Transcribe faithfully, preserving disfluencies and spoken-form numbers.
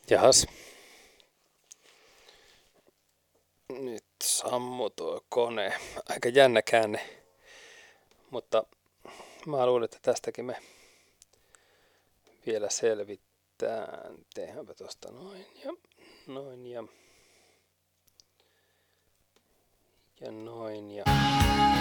Jahas. Nyt sammu tuo kone. Aika jännä käänne. Mutta mä luulen, että tästäkin me vielä selvitään. Tehdäänpä tosta noin ja noin ja, ja noin ja...